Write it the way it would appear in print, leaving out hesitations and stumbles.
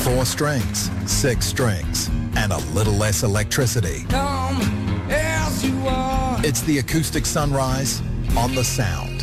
4 strings, 6 strings, and a little less electricity. Come as you are. It's the acoustic sunrise on the Sound.